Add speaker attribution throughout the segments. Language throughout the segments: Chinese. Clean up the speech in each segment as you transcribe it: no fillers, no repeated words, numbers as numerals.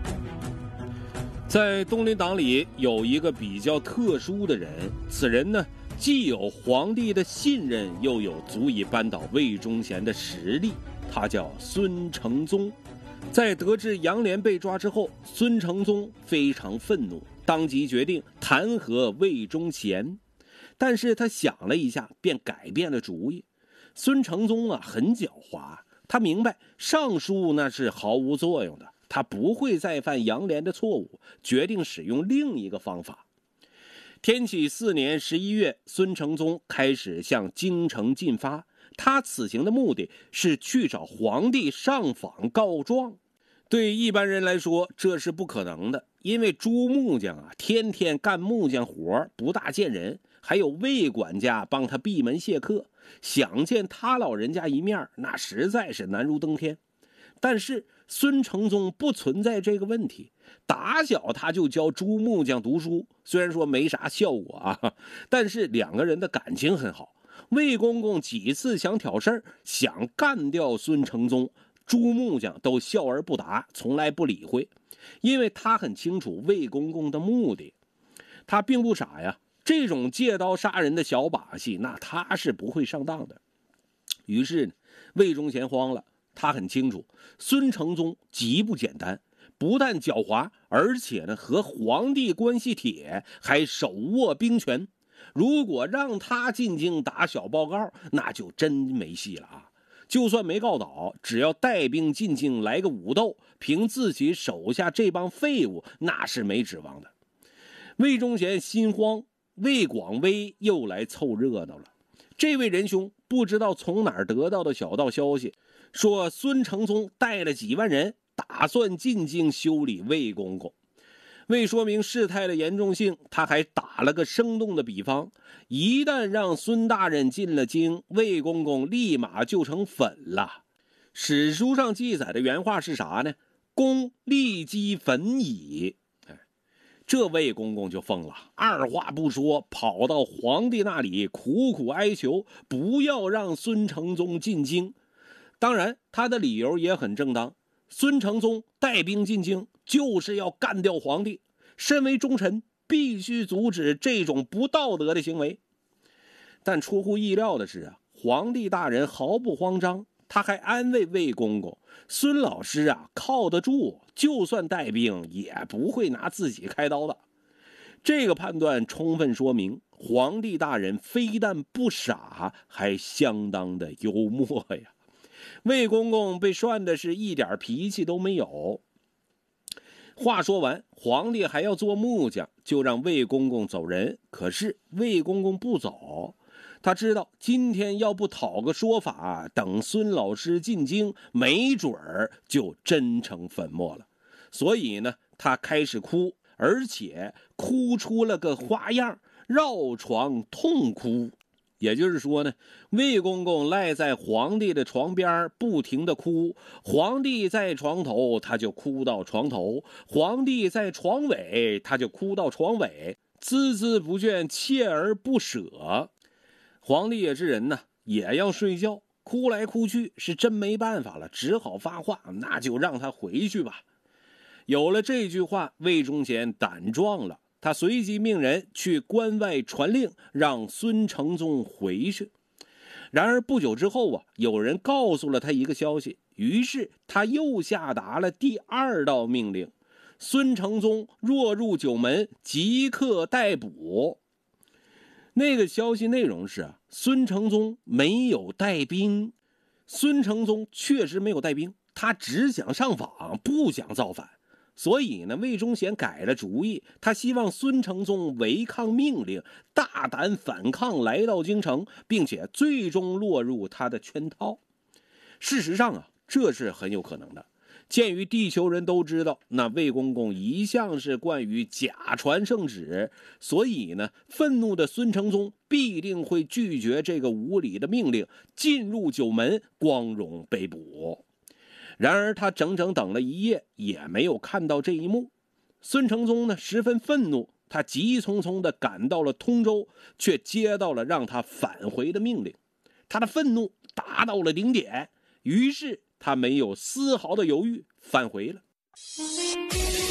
Speaker 1: 在东林党里有一个比较特殊的人，此人呢既有皇帝的信任，又有足以扳倒魏忠贤的实力，他叫孙承宗。在得知杨涟被抓之后，孙承宗非常愤怒，当即决定弹劾魏忠贤。但是他想了一下，便改变了主意。孙承宗很狡猾，他明白上书那是毫无作用的，他不会再犯杨涟的错误，决定使用另一个方法。天启4年11月，孙承宗开始向京城进发，他此行的目的是去找皇帝上访告状。对一般人来说，这是不可能的，因为朱木匠天天干木匠活，不大见人，还有魏管家帮他闭门谢客，想见他老人家一面，那实在是难如登天。但是孙承宗不存在这个问题，打小他就教朱木匠读书，虽然说没啥效果但是两个人的感情很好。魏公公几次想挑事儿，想干掉孙承宗，朱木匠都笑而不答，从来不理会，因为他很清楚魏公公的目的。他并不傻呀，这种借刀杀人的小把戏，那他是不会上当的。于是魏忠贤慌了，他很清楚孙承宗极不简单，不但狡猾，而且和皇帝关系铁，还手握兵权。如果让他进京打小报告，那就真没戏了就算没告倒，只要带兵进京来个武斗，凭自己手下这帮废物，那是没指望的。魏忠贤心慌，魏广微又来凑热闹了。这位仁兄不知道从哪儿得到的小道消息，说孙承宗带了几万人，打算进京修理魏公公。为说明事态的严重性，他还打了个生动的比方，一旦让孙大人进了京，魏公公立马就成粉了。史书上记载的原话是啥呢？公立即粉矣。这魏公公就疯了，二话不说跑到皇帝那里苦苦哀求，不要让孙承宗进京。当然他的理由也很正当，孙承宗带兵进京就是要干掉皇帝，身为忠臣必须阻止这种不道德的行为。但出乎意料的是皇帝大人毫不慌张，他还安慰魏公公，孙老师靠得住，就算带兵也不会拿自己开刀的。这个判断充分说明皇帝大人非但不傻，还相当的幽默呀。魏公公被涮的是一点脾气都没有。话说完，皇帝还要做木匠，就让魏公公走人。可是魏公公不走，他知道今天要不讨个说法，等孙老师进京，没准儿就真成粉末了。所以呢，他开始哭，而且哭出了个花样，绕床痛哭。也就是说呢，魏公公赖在皇帝的床边不停的哭，皇帝在床头他就哭到床头，皇帝在床尾他就哭到床尾，孜孜不倦，锲而不舍。皇帝也是人呢，也要睡觉，哭来哭去是真没办法了，只好发话，那就让他回去吧。有了这句话，魏忠贤胆壮了，他随即命人去关外传令，让孙承宗回去。然而不久之后有人告诉了他一个消息，于是他又下达了第2道命令：孙承宗若入九门，即刻逮捕。那个消息内容是孙承宗没有带兵。孙承宗确实没有带兵，他只想上访，不想造反。所以呢，魏忠贤改了主意，他希望孙承宗违抗命令，大胆反抗，来到京城，并且最终落入他的圈套。事实上这是很有可能的。鉴于地球人都知道，那魏公公一向是惯于假传圣旨，所以呢，愤怒的孙承宗必定会拒绝这个无理的命令，进入九门，光荣被捕。然而他整整等了1夜，也没有看到这一幕。孙承宗呢，十分愤怒，他急匆匆地赶到了通州，却接到了让他返回的命令。他的愤怒达到了顶点，于是他没有丝毫的犹豫，返回了。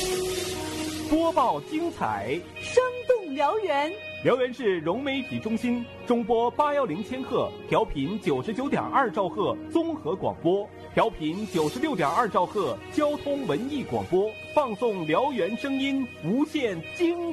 Speaker 2: 播报精彩，
Speaker 3: 生动辽源。
Speaker 2: 辽源市融媒体中心中波810千赫，调频99.2兆赫综合广播，调频96.2兆赫交通文艺广播，放送辽源声音，无限精